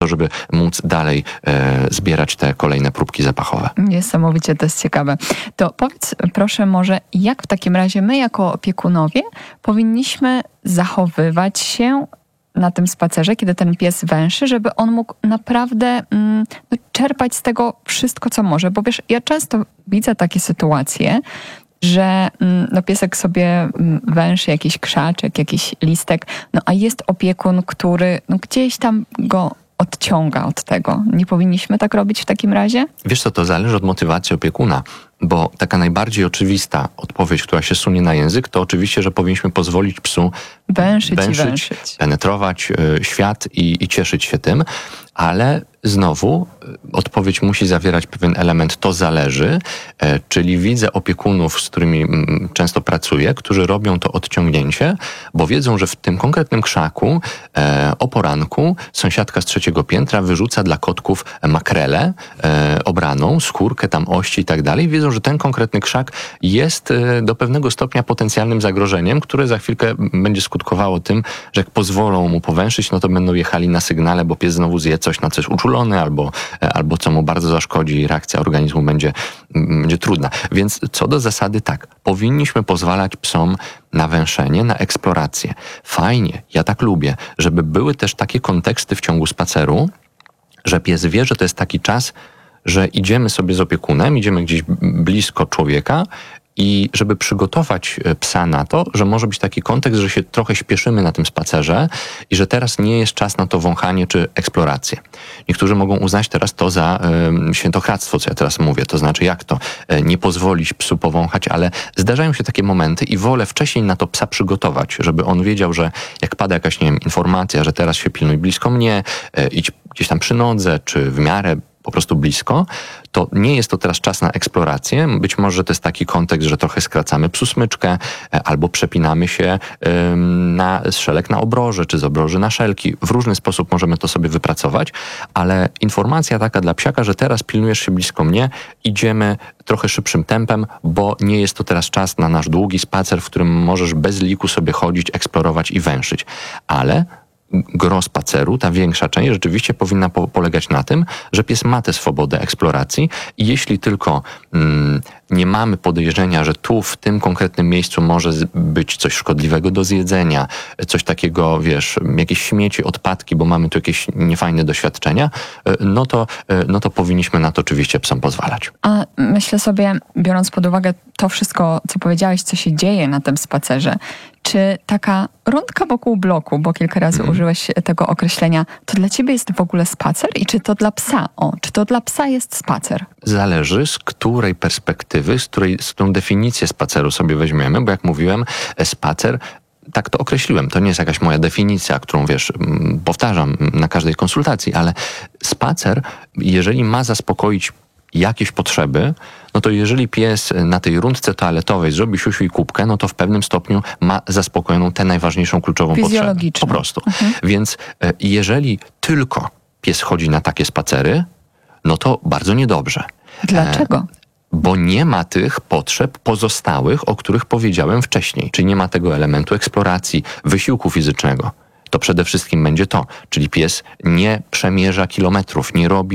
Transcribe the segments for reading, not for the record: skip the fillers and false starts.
żeby móc dalej zbierać te kolejne próbki zapachowe. Niesamowicie, to jest ciekawe. To powiedz proszę może, jak w takim razie my jako opiekunowie powinniśmy zachowywać się na tym spacerze, kiedy ten pies węszy, żeby on mógł naprawdę czerpać z tego wszystko, co może. Bo wiesz, ja często widzę takie sytuacje, że piesek sobie węszy jakiś krzaczek, jakiś listek, a jest opiekun, który gdzieś tam go odciąga od tego. Nie powinniśmy tak robić w takim razie? Wiesz co, to zależy od motywacji opiekuna, bo taka najbardziej oczywista odpowiedź, która się sunie na język, to oczywiście, że powinniśmy pozwolić psu węszyć, penetrować świat i cieszyć się tym, ale znowu odpowiedź musi zawierać pewien element to zależy, czyli widzę opiekunów, z którymi często pracuję, którzy robią to odciągnięcie, bo wiedzą, że w tym konkretnym krzaku o poranku sąsiadka z 3. piętra wyrzuca dla kotków makrelę obraną, skórkę tam ości i tak dalej. Wiedzą, że ten konkretny krzak jest do pewnego stopnia potencjalnym zagrożeniem, które za chwilkę będzie skutkowało tym, że jak pozwolą mu powęszyć, to będą jechali na sygnale, bo pies znowu zje coś, na co jest uczulony, albo co mu bardzo zaszkodzi i reakcja organizmu będzie trudna. Więc co do zasady tak, powinniśmy pozwalać psom na węszenie, na eksplorację. Fajnie, ja tak lubię, żeby były też takie konteksty w ciągu spaceru, że pies wie, że to jest taki czas, że idziemy sobie z opiekunem, idziemy gdzieś blisko człowieka i żeby przygotować psa na to, że może być taki kontekst, że się trochę śpieszymy na tym spacerze i że teraz nie jest czas na to wąchanie czy eksplorację. Niektórzy mogą uznać teraz to za świętokradztwo, co ja teraz mówię. To znaczy jak to? Nie pozwolić psu powąchać, ale zdarzają się takie momenty i wolę wcześniej na to psa przygotować, żeby on wiedział, że jak pada jakaś, informacja, że teraz się pilnuj blisko mnie, idź gdzieś tam przy nodze, czy w miarę po prostu blisko, to nie jest to teraz czas na eksplorację. Być może to jest taki kontekst, że trochę skracamy psu smyczkę, albo przepinamy się na szelek na obroże, czy z obroży na szelki. W różny sposób możemy to sobie wypracować, ale informacja taka dla psiaka, że teraz pilnujesz się blisko mnie, idziemy trochę szybszym tempem, bo nie jest to teraz czas na nasz długi spacer, w którym możesz bez liku sobie chodzić, eksplorować i węszyć. Ale gro spaceru, ta większa część rzeczywiście powinna polegać na tym, że pies ma tę swobodę eksploracji i jeśli tylko nie mamy podejrzenia, że tu w tym konkretnym miejscu może być coś szkodliwego do zjedzenia, coś takiego, jakieś śmieci, odpadki, bo mamy tu jakieś niefajne doświadczenia, no to powinniśmy na to oczywiście psom pozwalać. A myślę sobie, biorąc pod uwagę to wszystko, co powiedziałeś, co się dzieje na tym spacerze, czy taka rundka wokół bloku, bo kilka razy użyłeś tego określenia, to dla ciebie jest w ogóle spacer i czy to dla psa? Czy to dla psa jest spacer? Zależy z której perspektywy, z którą definicję spaceru sobie weźmiemy, bo jak mówiłem, spacer, tak to określiłem, to nie jest jakaś moja definicja, którą powtarzam na każdej konsultacji, ale spacer, jeżeli ma zaspokoić jakieś potrzeby, no to jeżeli pies na tej rundce toaletowej zrobi siusiu i kubkę, no to w pewnym stopniu ma zaspokojoną tę najważniejszą, kluczową potrzebę. Po prostu. Więc jeżeli tylko pies chodzi na takie spacery, no to bardzo niedobrze. Dlaczego? Bo nie ma tych potrzeb pozostałych, o których powiedziałem wcześniej. Czyli nie ma tego elementu eksploracji, wysiłku fizycznego. To przede wszystkim będzie to, czyli pies nie przemierza kilometrów,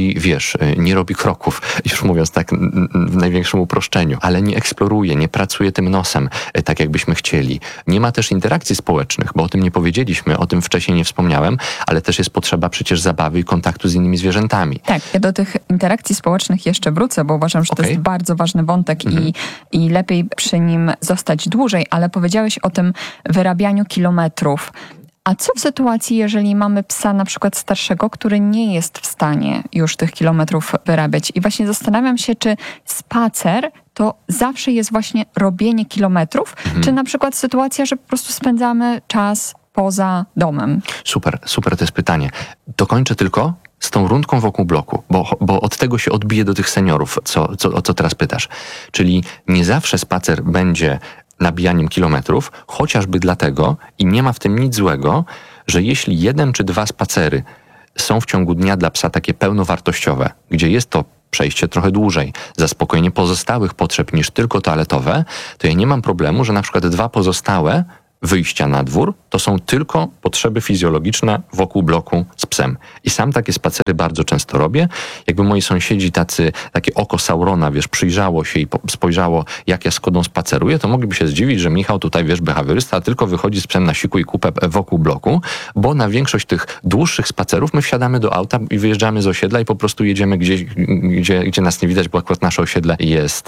nie robi kroków, już mówiąc tak w największym uproszczeniu, ale nie eksploruje, nie pracuje tym nosem, tak jakbyśmy chcieli. Nie ma też interakcji społecznych, bo o tym nie powiedzieliśmy, o tym wcześniej nie wspomniałem, ale też jest potrzeba przecież zabawy i kontaktu z innymi zwierzętami. Tak, ja do tych interakcji społecznych jeszcze wrócę, bo uważam, że to jest bardzo ważny wątek i lepiej przy nim zostać dłużej, ale powiedziałeś o tym wyrabianiu kilometrów. A co w sytuacji, jeżeli mamy psa na przykład starszego, który nie jest w stanie już tych kilometrów wyrabiać? I właśnie zastanawiam się, czy spacer to zawsze jest właśnie robienie kilometrów, czy na przykład sytuacja, że po prostu spędzamy czas poza domem? Super to jest pytanie. Dokończę tylko z tą rundką wokół bloku, bo od tego się odbije do tych seniorów, o co teraz pytasz. Czyli nie zawsze spacer będzie nabijaniem kilometrów, chociażby dlatego, i nie ma w tym nic złego, że jeśli 1 czy 2 spacery są w ciągu dnia dla psa takie pełnowartościowe, gdzie jest to przejście trochę dłużej, zaspokojenie pozostałych potrzeb niż tylko toaletowe, to ja nie mam problemu, że na przykład 2 pozostałe wyjścia na dwór, to są tylko potrzeby fizjologiczne wokół bloku z psem. I sam takie spacery bardzo często robię. Jakby moi sąsiedzi takie oko Saurona, przyjrzało się i spojrzało, jak ja z Kodą spaceruję, to mogliby się zdziwić, że Michał tutaj, behawiorysta, tylko wychodzi z psem na siku i kupę wokół bloku, bo na większość tych dłuższych spacerów my wsiadamy do auta i wyjeżdżamy z osiedla i po prostu jedziemy gdzieś, gdzie nas nie widać, bo akurat nasze osiedle jest,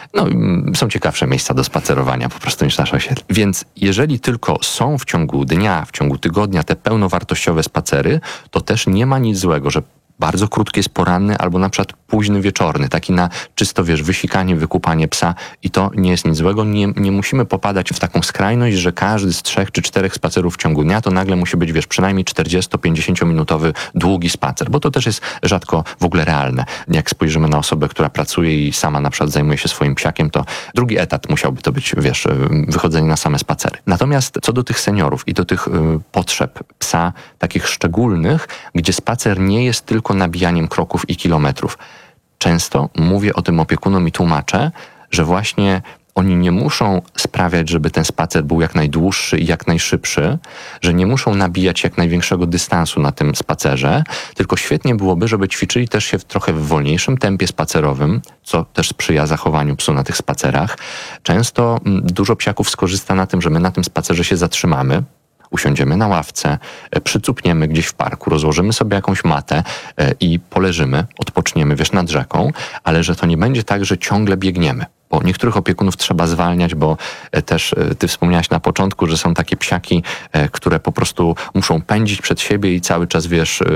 są ciekawsze miejsca do spacerowania po prostu niż nasze osiedle. Więc jeżeli tylko są w ciągu dnia, w ciągu tygodnia te pełnowartościowe spacery, to też nie ma nic złego, że bardzo krótki jest poranny albo na przykład późny wieczorny, taki na czysto, wysikanie, wykupanie psa i to nie jest nic złego. Nie musimy popadać w taką skrajność, że każdy z 3 czy 4 spacerów w ciągu dnia to nagle musi być, przynajmniej 40-50 minutowy długi spacer, bo to też jest rzadko w ogóle realne. Jak spojrzymy na osobę, która pracuje i sama na przykład zajmuje się swoim psiakiem, to drugi etat musiałby to być, wychodzenie na same spacery. Natomiast co do tych seniorów i do tych potrzeb psa, takich szczególnych, gdzie spacer nie jest tylko nabijaniem kroków i kilometrów. Często mówię o tym opiekunom i tłumaczę, że właśnie oni nie muszą sprawiać, żeby ten spacer był jak najdłuższy i jak najszybszy, że nie muszą nabijać jak największego dystansu na tym spacerze, tylko świetnie byłoby, żeby ćwiczyli też się trochę w wolniejszym tempie spacerowym, co też sprzyja zachowaniu psu na tych spacerach. Często dużo psiaków skorzysta na tym, że my na tym spacerze się zatrzymamy, usiądziemy na ławce, przycupniemy gdzieś w parku, rozłożymy sobie jakąś matę i poleżymy, odpoczniemy, nad rzeką, ale że to nie będzie tak, że ciągle biegniemy. Bo niektórych opiekunów trzeba zwalniać, bo też ty wspomniałaś na początku, że są takie psiaki, które po prostu muszą pędzić przed siebie i cały czas,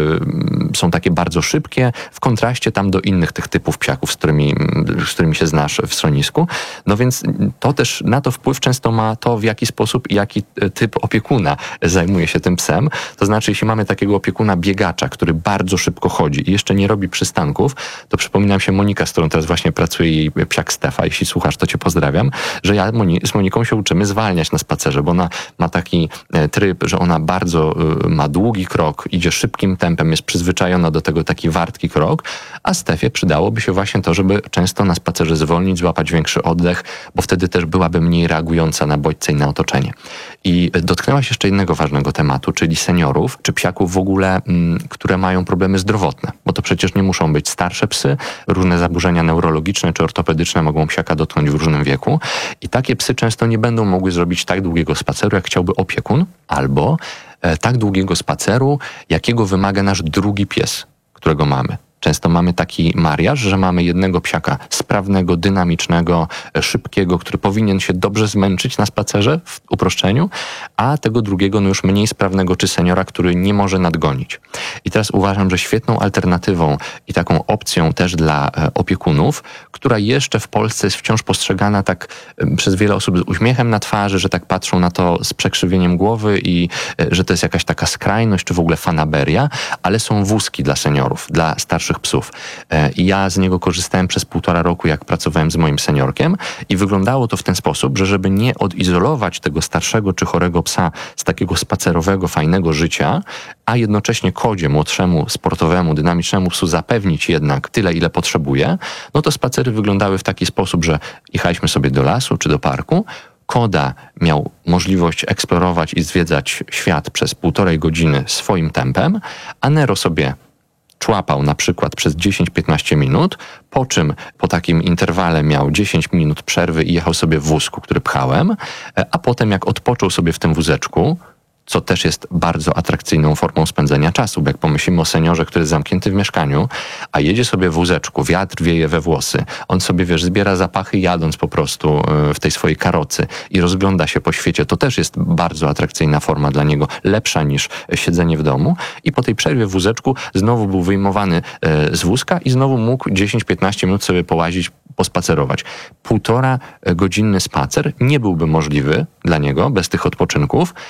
są takie bardzo szybkie, w kontraście tam do innych tych typów psiaków, z którymi się znasz w schronisku. No więc to też na to wpływ często ma to, w jaki sposób i jaki typ opiekuna zajmuje się tym psem. To znaczy, jeśli mamy takiego opiekuna biegacza, który bardzo szybko chodzi i jeszcze nie robi przystanków, to przypominam się Monika, z którą teraz właśnie pracuje, jej psiak Stefa. Jeśli słuchasz, to cię pozdrawiam, że ja z Moniką się uczymy zwalniać na spacerze, bo ona ma taki tryb, że ona bardzo ma długi krok, idzie szybkim tempem, jest przyzwyczajona do tego taki wartki krok, a Stefie przydałoby się właśnie to, żeby często na spacerze zwolnić, złapać większy oddech, bo wtedy też byłaby mniej reagująca na bodźce i na otoczenie. I dotknęłaś jeszcze innego ważnego tematu, czyli seniorów, czy psiaków w ogóle, które mają problemy zdrowotne, bo to przecież nie muszą być starsze psy, różne zaburzenia neurologiczne czy ortopedyczne mogą psiaka dotknąć w różnym wieku i takie psy często nie będą mogły zrobić tak długiego spaceru, jak chciałby opiekun, albo tak długiego spaceru, jakiego wymaga nasz drugi pies, którego mamy. Często mamy taki mariaż, że mamy jednego psiaka sprawnego, dynamicznego, szybkiego, który powinien się dobrze zmęczyć na spacerze, w uproszczeniu, a tego drugiego już mniej sprawnego czy seniora, który nie może nadgonić. I teraz uważam, że świetną alternatywą i taką opcją też dla opiekunów, która jeszcze w Polsce jest wciąż postrzegana tak przez wiele osób z uśmiechem na twarzy, że tak patrzą na to z przekrzywieniem głowy i że to jest jakaś taka skrajność, czy w ogóle fanaberia, ale są wózki dla seniorów, dla starszych psów. I ja z niego korzystałem przez 1,5 roku, jak pracowałem z moim seniorkiem i wyglądało to w ten sposób, że żeby nie odizolować tego starszego czy chorego psa z takiego spacerowego, fajnego życia, a jednocześnie Kodzie, młodszemu, sportowemu, dynamicznemu psu zapewnić jednak tyle, ile potrzebuje, no to spacery wyglądały w taki sposób, że jechaliśmy sobie do lasu czy do parku, Koda miał możliwość eksplorować i zwiedzać świat przez 1,5 godziny swoim tempem, a Nero sobie człapał na przykład przez 10-15 minut, po czym po takim interwale miał 10 minut przerwy i jechał sobie w wózku, który pchałem, a potem jak odpoczął sobie w tym wózeczku, co też jest bardzo atrakcyjną formą spędzenia czasu, bo jak pomyślimy o seniorze, który jest zamknięty w mieszkaniu, a jedzie sobie w wózeczku, wiatr wieje we włosy, on sobie, zbiera zapachy jadąc po prostu w tej swojej karocy i rozgląda się po świecie, to też jest bardzo atrakcyjna forma dla niego, lepsza niż siedzenie w domu i po tej przerwie w wózeczku znowu był wyjmowany z wózka i znowu mógł 10-15 minut sobie połazić, pospacerować. 1,5-godzinny spacer nie byłby możliwy dla niego bez tych odpoczynków,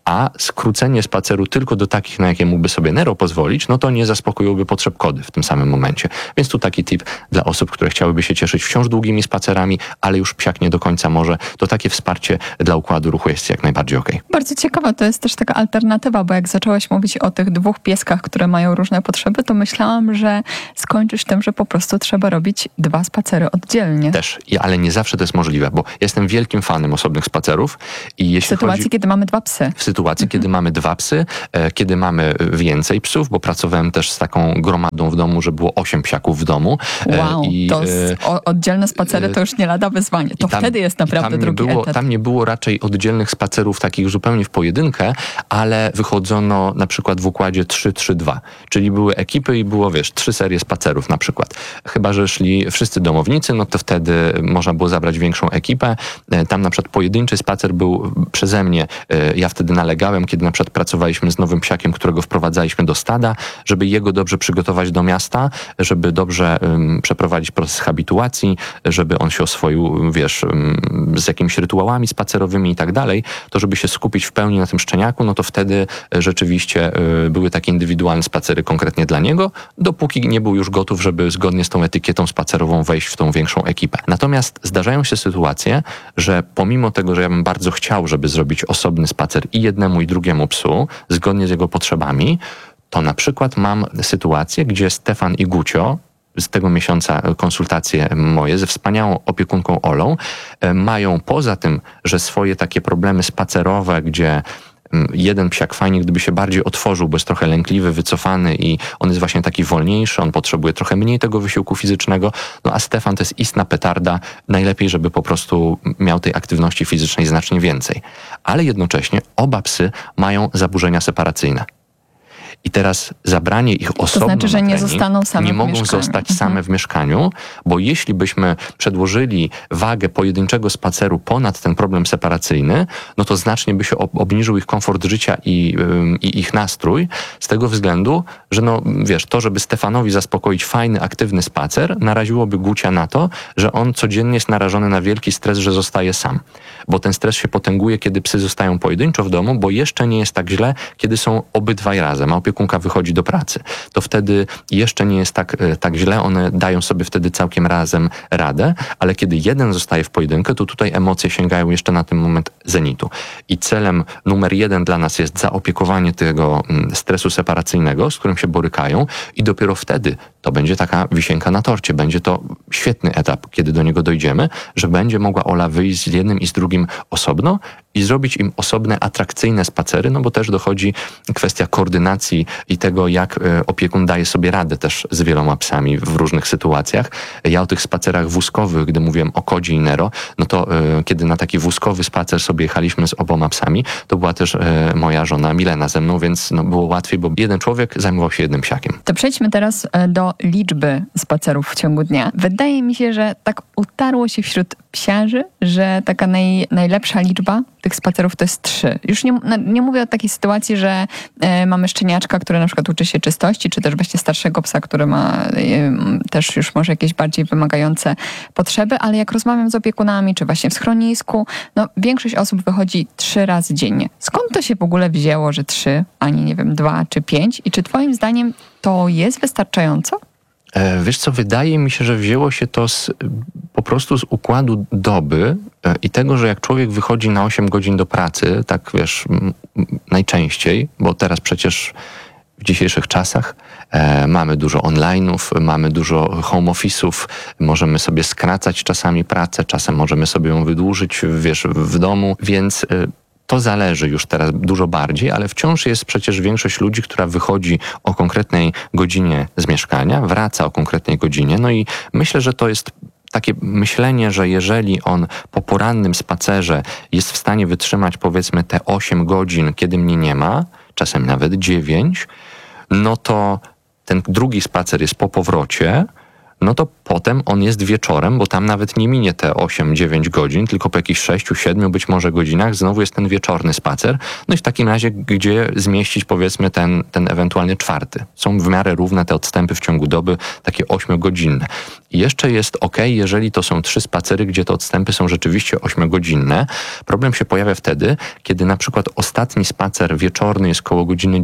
a skrócenie spaceru tylko do takich, na jakie mógłby sobie Nero pozwolić, no to nie zaspokoiłoby potrzeb kody w tym samym momencie. Więc tu taki tip dla osób, które chciałyby się cieszyć wciąż długimi spacerami, ale już psiak nie do końca może, to takie wsparcie dla układu ruchu jest jak najbardziej okej. Bardzo ciekawa, to jest też taka alternatywa, bo jak zaczęłaś mówić o tych 2 pieskach, które mają różne potrzeby, to myślałam, że skończysz tym, że po prostu trzeba robić 2 spacery oddzielnie. Też, ale nie zawsze to jest możliwe, bo jestem wielkim fanem osobnych spacerów i jeśli w sytuacji, kiedy mamy 2 psy. W sytuacji, kiedy mamy 2 psy, kiedy mamy więcej psów, bo pracowałem też z taką gromadą w domu, że było 8 psiaków w domu. Wow, to oddzielne spacery to już nie lada wyzwanie. To wtedy jest naprawdę drugi etat. Tam nie było raczej oddzielnych spacerów takich zupełnie w pojedynkę, ale wychodzono na przykład w układzie 3-3-2, czyli były ekipy i było, 3 serie spacerów na przykład. Chyba że szli wszyscy domownicy, no to wtedy można było zabrać większą ekipę. Tam na przykład pojedynczy spacer był przeze mnie. Ja wtedy nalegałem, kiedy na przykład pracowaliśmy z nowym psiakiem, którego wprowadzaliśmy do stada, żeby jego dobrze przygotować do miasta, żeby dobrze przeprowadzić proces habituacji, żeby on się oswoił, z jakimiś rytuałami spacerowymi i tak dalej, to żeby się skupić w pełni na tym szczeniaku, no to wtedy rzeczywiście były takie indywidualne spacery konkretnie dla niego, dopóki nie był już gotów, żeby zgodnie z tą etykietą spacerową wejść w tą większą ekipę. Natomiast zdarzają się sytuacje, że pomimo tego, że ja bym bardzo chciał, żeby zrobić osobny spacer i jednemu i drugiemu psu, zgodnie z jego potrzebami, to na przykład mam sytuację, gdzie Stefan i Gucio, z tego miesiąca konsultacje moje ze wspaniałą opiekunką Olą, mają poza tym, że swoje takie problemy spacerowe, gdzie jeden psiak fajnie, gdyby się bardziej otworzył, bo jest trochę lękliwy, wycofany i on jest właśnie taki wolniejszy, on potrzebuje trochę mniej tego wysiłku fizycznego, no a Stefan to jest istna petarda, najlepiej, żeby po prostu miał tej aktywności fizycznej znacznie więcej. Ale jednocześnie oba psy mają zaburzenia separacyjne. I teraz zabranie ich osobno to znaczy, że nie trening, zostaną same nie w mogą mieszkaniu. zostać same w mieszkaniu, bo jeśli byśmy przedłożyli wagę pojedynczego spaceru ponad ten problem separacyjny, no to znacznie by się obniżył ich komfort życia i ich nastrój, z tego względu, że to, żeby Stefanowi zaspokoić fajny, aktywny spacer, naraziłoby Gucia na to, że on codziennie jest narażony na wielki stres, że zostaje sam. Bo ten stres się potęguje, kiedy psy zostają pojedynczo w domu, bo jeszcze nie jest tak źle, kiedy są obydwaj razem, a opiekunka wychodzi do pracy. To wtedy jeszcze nie jest tak źle, one dają sobie wtedy całkiem razem radę, ale kiedy jeden zostaje w pojedynkę, to tutaj emocje sięgają jeszcze na ten moment zenitu. I celem numer 1 dla nas jest zaopiekowanie tego stresu separacyjnego, z którym się borykają i dopiero wtedy to będzie taka wisienka na torcie. Będzie to świetny etap, kiedy do niego dojdziemy, że będzie mogła Ola wyjść z jednym i z drugim osobno i zrobić im osobne, atrakcyjne spacery, bo też dochodzi kwestia koordynacji i tego, jak opiekun daje sobie radę też z wieloma psami w różnych sytuacjach. Ja o tych spacerach wózkowych, gdy mówiłem o Kodzie i Nero, no to kiedy na taki wózkowy spacer sobie jechaliśmy z oboma psami, to była też moja żona Milena ze mną, więc było łatwiej, bo jeden człowiek zajmował się jednym psiakiem. To przejdźmy teraz do liczby spacerów w ciągu dnia. Wydaje mi się, że tak utarło się wśród psiarzy, że taka najlepsza liczba tych spacerów to jest 3. Już nie mówię o takiej sytuacji, że mamy szczeniaczka, który na przykład uczy się czystości, czy też właśnie starszego psa, który ma też już może jakieś bardziej wymagające potrzeby, ale jak rozmawiam z opiekunami, czy właśnie w schronisku, większość osób wychodzi 3 razy dziennie. Skąd to się w ogóle wzięło, że 3, ani nie wiem, 2 czy 5? I czy twoim zdaniem to jest wystarczająco? Wiesz co, wydaje mi się, że wzięło się to po prostu z układu doby i tego, że jak człowiek wychodzi na 8 godzin do pracy, tak najczęściej, bo teraz przecież w dzisiejszych czasach mamy dużo online'ów, mamy dużo home office'ów, możemy sobie skracać czasami pracę, czasem możemy sobie ją wydłużyć, w domu, więc to zależy już teraz dużo bardziej, ale wciąż jest przecież większość ludzi, która wychodzi o konkretnej godzinie z mieszkania, wraca o konkretnej godzinie. No i myślę, że to jest takie myślenie, że jeżeli on po porannym spacerze jest w stanie wytrzymać powiedzmy te 8 godzin, kiedy mnie nie ma, czasem nawet 9, no to ten drugi spacer jest po powrocie, no to potem on jest wieczorem, bo tam nawet nie minie te 8-9 godzin, tylko po jakichś 6-7 być może godzinach znowu jest ten wieczorny spacer. No i w takim razie, gdzie zmieścić powiedzmy ten ewentualnie czwarty. Są w miarę równe te odstępy w ciągu doby, takie 8-godzinne. I jeszcze jest jeżeli to są 3 spacery, gdzie te odstępy są rzeczywiście 8-godzinne. Problem się pojawia wtedy, kiedy na przykład ostatni spacer wieczorny jest koło godziny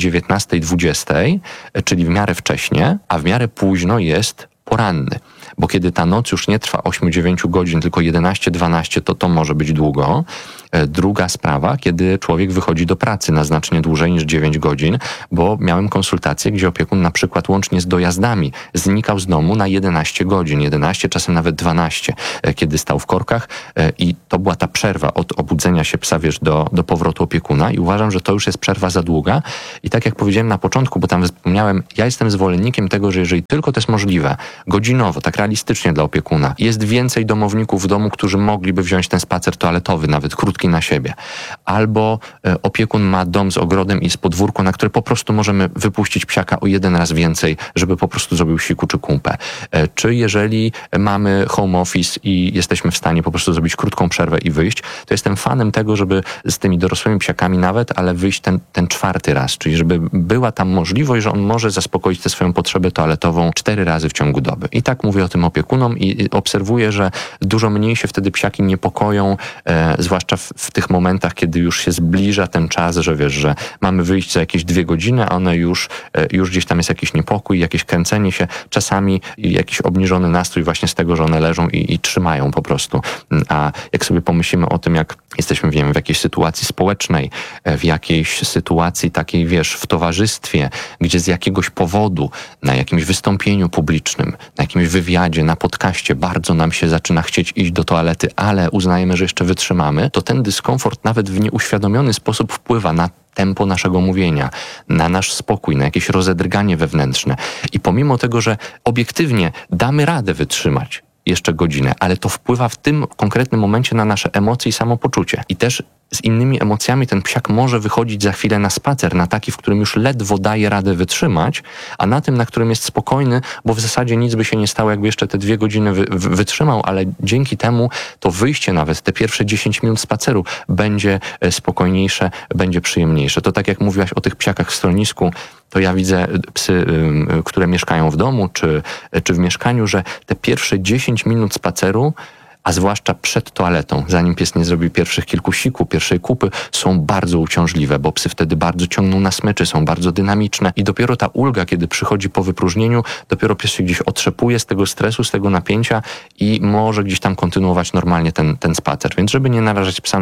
19-20, czyli w miarę wcześnie, a w miarę późno jest poranny. Bo kiedy ta noc już nie trwa 8-9 godzin, tylko 11-12, to może być długo. Druga sprawa, kiedy człowiek wychodzi do pracy na znacznie dłużej niż 9 godzin, bo miałem konsultację, gdzie opiekun na przykład łącznie z dojazdami znikał z domu na 11 godzin, 11, czasem nawet 12, kiedy stał w korkach i to była ta przerwa od obudzenia się psa, do powrotu opiekuna i uważam, że to już jest przerwa za długa i tak jak powiedziałem na początku, bo tam wspomniałem, ja jestem zwolennikiem tego, że jeżeli tylko to jest możliwe, godzinowo, tak realistycznie dla opiekuna, jest więcej domowników w domu, którzy mogliby wziąć ten spacer toaletowy, nawet krótki na siebie. Albo opiekun ma dom z ogrodem i jest podwórko, na które po prostu możemy wypuścić psiaka o 1 raz więcej, żeby po prostu zrobił siku czy kumpę. Czy jeżeli mamy home office i jesteśmy w stanie po prostu zrobić krótką przerwę i wyjść, to jestem fanem tego, żeby z tymi dorosłymi psiakami nawet, ale wyjść ten 4. raz, czyli żeby była tam możliwość, że on może zaspokoić tę swoją potrzebę toaletową 4 razy w ciągu doby. I tak mówię o tym opiekunom i obserwuję, że dużo mniej się wtedy psiaki niepokoją, zwłaszcza w tych momentach, kiedy już się zbliża ten czas, że wiesz, że mamy wyjść za jakieś 2 godziny, a one już gdzieś tam jest jakiś niepokój, jakieś kręcenie się, czasami jakiś obniżony nastrój właśnie z tego, że one leżą i trzymają po prostu. A jak sobie pomyślimy o tym, jak jesteśmy, wiem, w jakiejś sytuacji społecznej, w jakiejś sytuacji takiej, wiesz, w towarzystwie, gdzie z jakiegoś powodu, na jakimś wystąpieniu publicznym, na jakimś wywiadzie, na podcaście bardzo nam się zaczyna chcieć iść do toalety, ale uznajemy, że jeszcze wytrzymamy, to ten dyskomfort nawet w nieuświadomiony sposób wpływa na tempo naszego mówienia, na nasz spokój, na jakieś rozedrganie wewnętrzne. I pomimo tego, że obiektywnie damy radę wytrzymać jeszcze godzinę, ale to wpływa w tym konkretnym momencie na nasze emocje i samopoczucie. I też z innymi emocjami ten psiak może wychodzić za chwilę na spacer, na taki, w którym już ledwo daje radę wytrzymać, a na tym, na którym jest spokojny, bo w zasadzie nic by się nie stało, jakby jeszcze te 2 godziny wytrzymał, ale dzięki temu to wyjście nawet, te pierwsze 10 minut spaceru będzie spokojniejsze, będzie przyjemniejsze. To tak jak mówiłaś o tych psiakach w schronisku, to ja widzę psy, które mieszkają w domu czy w mieszkaniu, że te pierwsze 10 minut spaceru, a zwłaszcza przed toaletą, zanim pies nie zrobił pierwszych kilku siku, pierwszej kupy, są bardzo uciążliwe, bo psy wtedy bardzo ciągną na smyczy, są bardzo dynamiczne i dopiero ta ulga, kiedy przychodzi po wypróżnieniu, dopiero pies się gdzieś otrzepuje z tego stresu, z tego napięcia i może gdzieś tam kontynuować normalnie ten spacer. Więc żeby nie narażać psa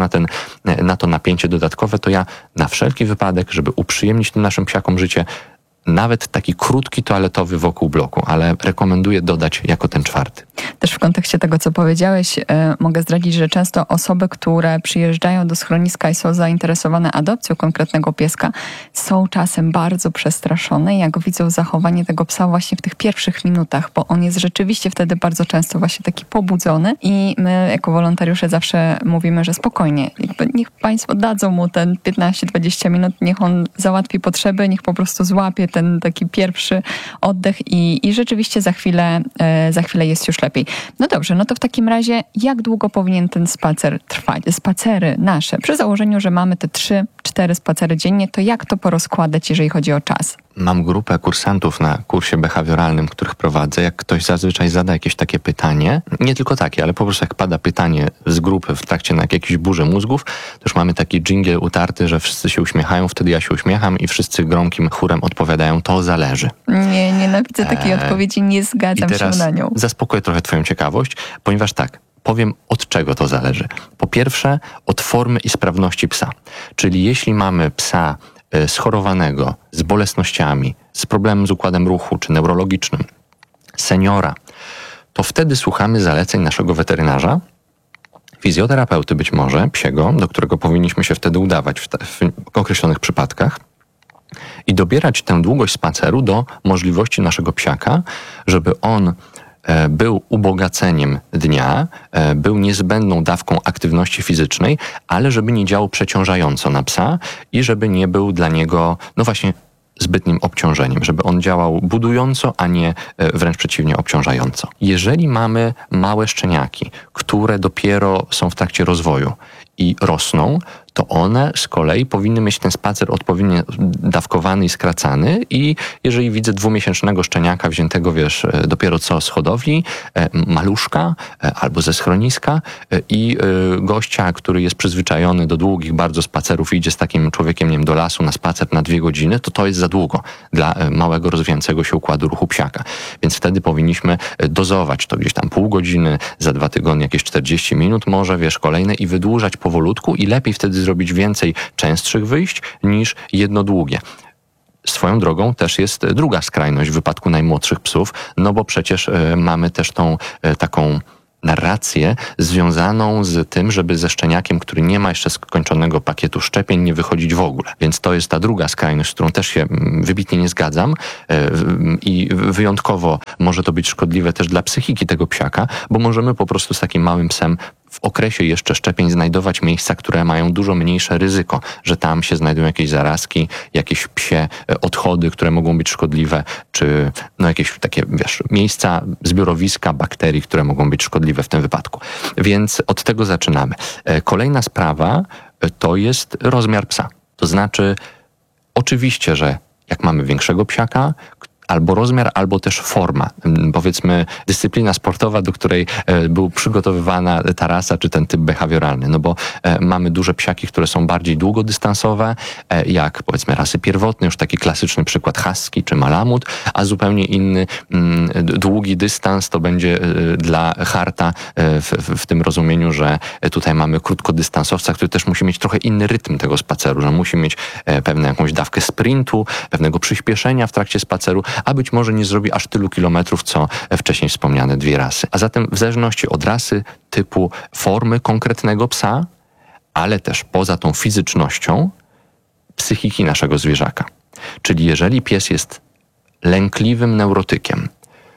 na to napięcie dodatkowe, to ja na wszelki wypadek, żeby uprzyjemnić tym naszym psiakom życie, nawet taki krótki toaletowy wokół bloku, ale rekomenduję dodać jako ten 4. Też w kontekście tego, co powiedziałeś, mogę zdradzić, że często osoby, które przyjeżdżają do schroniska i są zainteresowane adopcją konkretnego pieska, są czasem bardzo przestraszone, jak widzą zachowanie tego psa właśnie w tych pierwszych minutach, bo on jest rzeczywiście wtedy bardzo często właśnie taki pobudzony i my jako wolontariusze zawsze mówimy, że spokojnie, jakby niech państwo dadzą mu ten 15-20 minut, niech on załatwi potrzeby, niech po prostu złapie ten taki pierwszy oddech i rzeczywiście za chwilę jest już lepiej. No dobrze, no to w takim razie jak długo powinien ten spacer trwać? Spacery nasze, przy założeniu, że mamy te 3-4 spacery dziennie, to jak to porozkładać, jeżeli chodzi o czas? Mam grupę kursantów na kursie behawioralnym, których prowadzę. Jak ktoś zazwyczaj zada jakieś takie pytanie, nie tylko takie, ale po prostu jak pada pytanie z grupy w trakcie jakiejś burzy mózgów, to już mamy taki dżingiel utarty, że wszyscy się uśmiechają, wtedy ja się uśmiecham i wszyscy gromkim chórem odpowiadają, to zależy. Nie, nienawidzę takiej odpowiedzi, nie zgadzam się na nią. Zaspokoję trochę twoją ciekawość, ponieważ tak, powiem, od czego to zależy. Po pierwsze, od formy i sprawności psa. Czyli jeśli mamy psa schorowanego, z bolesnościami, z problemem z układem ruchu czy neurologicznym, seniora, to wtedy słuchamy zaleceń naszego weterynarza, fizjoterapeuty być może, psiego, do którego powinniśmy się wtedy udawać w określonych przypadkach i dobierać tę długość spaceru do możliwości naszego psiaka, żeby on był ubogaceniem dnia, był niezbędną dawką aktywności fizycznej, ale żeby nie działał przeciążająco na psa i żeby nie był dla niego, no właśnie, zbytnim obciążeniem, żeby on działał budująco, a nie wręcz przeciwnie, obciążająco. Jeżeli mamy małe szczeniaki, które dopiero są w trakcie rozwoju i rosną, to one z kolei powinny mieć ten spacer odpowiednio dawkowany i skracany i jeżeli widzę 2-miesięcznego szczeniaka wziętego, dopiero co z hodowli, maluszka albo ze schroniska i gościa, który jest przyzwyczajony do długich bardzo spacerów i idzie z takim człowiekiem, nie wiem, do lasu na spacer na 2 godziny, to jest za długo dla małego, rozwijającego się układu ruchu psiaka. Więc wtedy powinniśmy dozować to gdzieś tam pół godziny, za 2 tygodnie jakieś 40 minut może, kolejne i wydłużać powolutku i lepiej wtedy zrobić więcej częstszych wyjść niż jedno długie. Swoją drogą też jest druga skrajność w wypadku najmłodszych psów, no bo przecież mamy też tą taką narrację związaną z tym, żeby ze szczeniakiem, który nie ma jeszcze skończonego pakietu szczepień, nie wychodzić w ogóle. Więc to jest ta druga skrajność, z którą też się wybitnie nie zgadzam i wyjątkowo może to być szkodliwe też dla psychiki tego psiaka, bo możemy po prostu z takim małym psem w okresie jeszcze szczepień znajdować miejsca, które mają dużo mniejsze ryzyko, że tam się znajdują jakieś zarazki, jakieś psie odchody, które mogą być szkodliwe, czy jakieś takie, miejsca, zbiorowiska bakterii, które mogą być szkodliwe w tym wypadku. Więc od tego zaczynamy. Kolejna sprawa to jest rozmiar psa. To znaczy, oczywiście, że jak mamy większego psiaka, albo rozmiar, albo też forma. Powiedzmy dyscyplina sportowa, do której był przygotowywana ta rasa, czy ten typ behawioralny. No bo mamy duże psiaki, które są bardziej długodystansowe, jak powiedzmy rasy pierwotne, już taki klasyczny przykład husky czy malamut, a zupełnie inny długi dystans to będzie dla harta w tym rozumieniu, że tutaj mamy krótkodystansowca, który też musi mieć trochę inny rytm tego spaceru, że musi mieć pewną jakąś dawkę sprintu, pewnego przyspieszenia w trakcie spaceru, a być może nie zrobi aż tylu kilometrów, co wcześniej wspomniane 2 rasy. A zatem w zależności od rasy, typu, formy konkretnego psa, ale też poza tą fizycznością, psychiki naszego zwierzaka. Czyli jeżeli pies jest lękliwym neurotykiem,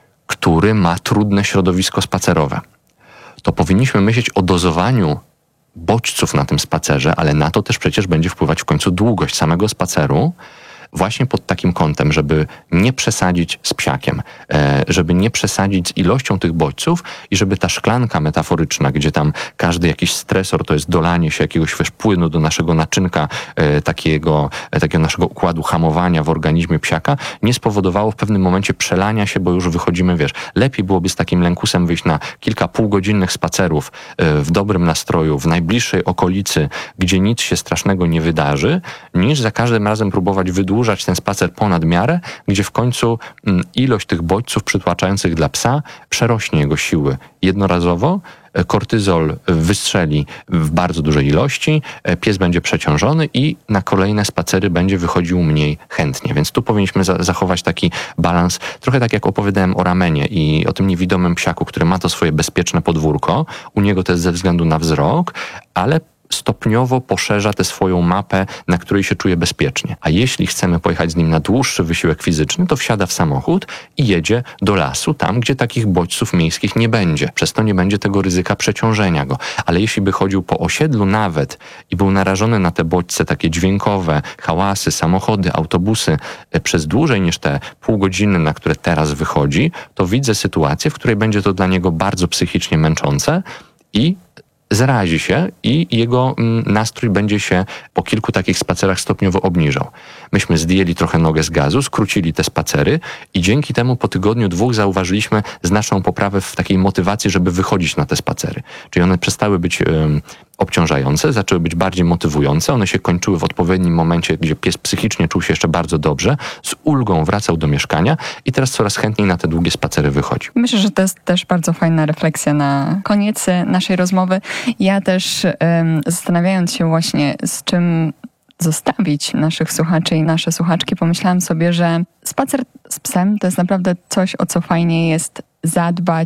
który ma trudne środowisko spacerowe, to powinniśmy myśleć o dozowaniu bodźców na tym spacerze, ale na to też przecież będzie wpływać w końcu długość samego spaceru, właśnie pod takim kątem, żeby nie przesadzić z psiakiem, żeby nie przesadzić z ilością tych bodźców i żeby ta szklanka metaforyczna, gdzie tam każdy jakiś stresor to jest dolanie się jakiegoś płynu do naszego naczynka, takiego naszego układu hamowania w organizmie psiaka, nie spowodowało w pewnym momencie przelania się, bo już wychodzimy, lepiej byłoby z takim lękusem wyjść na kilka półgodzinnych spacerów w dobrym nastroju, w najbliższej okolicy, gdzie nic się strasznego nie wydarzy, niż za każdym razem próbować wydłużać ten spacer ponad miarę, gdzie w końcu ilość tych bodźców przytłaczających dla psa przerośnie jego siły jednorazowo, kortyzol wystrzeli w bardzo dużej ilości, pies będzie przeciążony i na kolejne spacery będzie wychodził mniej chętnie. Więc tu powinniśmy zachować taki balans, trochę tak jak opowiadałem o ramenie i o tym niewidomym psiaku, który ma to swoje bezpieczne podwórko. U niego to jest ze względu na wzrok, ale stopniowo poszerza tę swoją mapę, na której się czuje bezpiecznie. A jeśli chcemy pojechać z nim na dłuższy wysiłek fizyczny, to wsiada w samochód i jedzie do lasu, tam gdzie takich bodźców miejskich nie będzie. Przez to nie będzie tego ryzyka przeciążenia go. Ale jeśli by chodził po osiedlu nawet i był narażony na te bodźce takie dźwiękowe, hałasy, samochody, autobusy przez dłużej niż te pół godziny, na które teraz wychodzi, to widzę sytuację, w której będzie to dla niego bardzo psychicznie męczące i zarazi się i jego nastrój będzie się po kilku takich spacerach stopniowo obniżał. Myśmy zdjęli trochę nogę z gazu, skrócili te spacery i dzięki temu po tygodniu, 2 zauważyliśmy znaczną poprawę w takiej motywacji, żeby wychodzić na te spacery. Czyli one przestały być obciążające, zaczęły być bardziej motywujące, one się kończyły w odpowiednim momencie, gdzie pies psychicznie czuł się jeszcze bardzo dobrze, z ulgą wracał do mieszkania i teraz coraz chętniej na te długie spacery wychodzi. Myślę, że to jest też bardzo fajna refleksja na koniec naszej rozmowy. Ja też zastanawiając się właśnie, z czym zostawić naszych słuchaczy i nasze słuchaczki, pomyślałam sobie, że spacer z psem to jest naprawdę coś, o co fajnie jest zadbać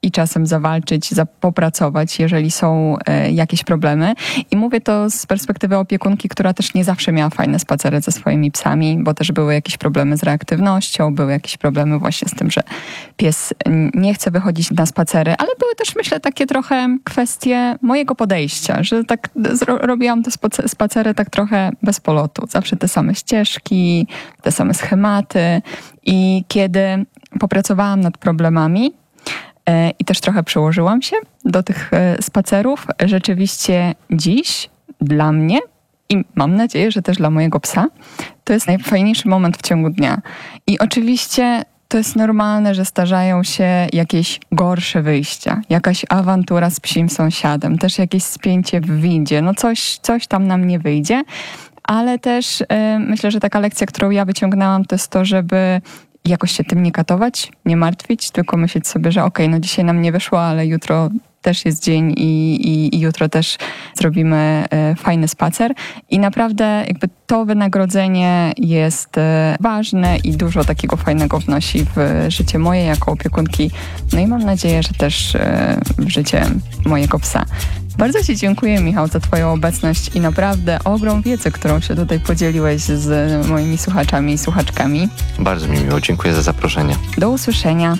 i czasem zawalczyć, popracować, jeżeli są jakieś problemy. I mówię to z perspektywy opiekunki, która też nie zawsze miała fajne spacery ze swoimi psami, bo też były jakieś problemy z reaktywnością, były jakieś problemy właśnie z tym, że pies nie chce wychodzić na spacery, ale były też, myślę, takie trochę kwestie mojego podejścia, że tak robiłam te spacery tak trochę bez polotu. Zawsze te same ścieżki, te same schematy i kiedy popracowałam nad problemami i też trochę przyłożyłam się do tych spacerów, rzeczywiście dziś dla mnie i mam nadzieję, że też dla mojego psa, to jest najfajniejszy moment w ciągu dnia. I oczywiście to jest normalne, że zdarzają się jakieś gorsze wyjścia, jakaś awantura z psim sąsiadem, też jakieś spięcie w windzie, no coś tam nam nie wyjdzie, ale też myślę, że taka lekcja, którą ja wyciągnęłam, to jest to, żeby jakoś się tym nie katować, nie martwić, tylko myśleć sobie, że okej, no dzisiaj nam nie wyszło, ale jutro też jest dzień i jutro też zrobimy fajny spacer. I naprawdę jakby to wynagrodzenie jest ważne i dużo takiego fajnego wnosi w życie moje jako opiekunki. No i mam nadzieję, że też w życie mojego psa. Bardzo Ci dziękuję, Michał, za Twoją obecność i naprawdę ogrom wiedzy, którą się tutaj podzieliłeś z moimi słuchaczami i słuchaczkami. Bardzo mi miło, dziękuję za zaproszenie. Do usłyszenia.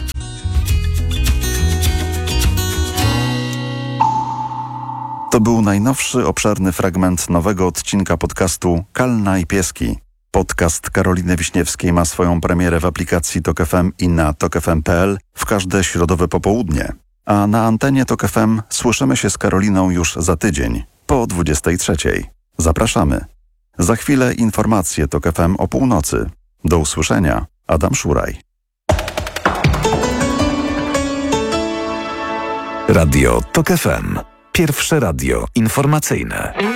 To był najnowszy, obszerny fragment nowego odcinka podcastu Kalna i Pieski. Podcast Karoliny Wiśniewskiej ma swoją premierę w aplikacji Tok FM i na tokfm.pl w każde środowe popołudnie. A na antenie Tok FM słyszymy się z Karoliną już za tydzień, po 23:00. Zapraszamy. Za chwilę informacje Tok FM o północy. Do usłyszenia. Adam Szuraj. Radio Tok FM. Pierwsze radio informacyjne.